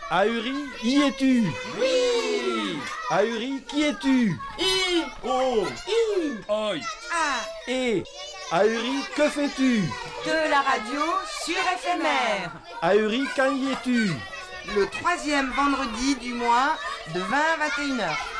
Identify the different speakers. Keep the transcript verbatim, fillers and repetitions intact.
Speaker 1: Ahuri, y es-tu?
Speaker 2: Oui.
Speaker 1: Ahuri, qui es-tu?
Speaker 2: I.
Speaker 1: Oh.
Speaker 2: I.
Speaker 3: Oi.
Speaker 2: A.
Speaker 1: Et Ahuri, que fais-tu?
Speaker 2: De la radio sur F M R.
Speaker 1: Ahuri, quand y es-tu?
Speaker 2: Le troisième vendredi du mois de vingt à vingt et une heures.